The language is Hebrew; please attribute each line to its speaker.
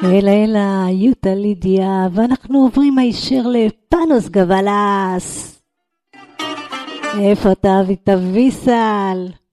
Speaker 1: אלה, יוטה לידיה, ואנחנו עוברים הישר לפאנוס גבלס. איפה אתה אבי תביסל?